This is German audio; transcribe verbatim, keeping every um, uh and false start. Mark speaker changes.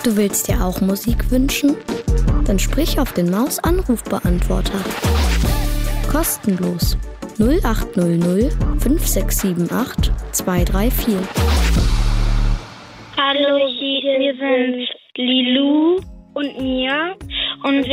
Speaker 1: Du willst dir auch Musik wünschen? Dann sprich auf den Maus-Anrufbeantworter. Kostenlos null acht null null fünf sechs sieben acht zwei drei vier.
Speaker 2: Hallo, hier sind Lilou und Mia und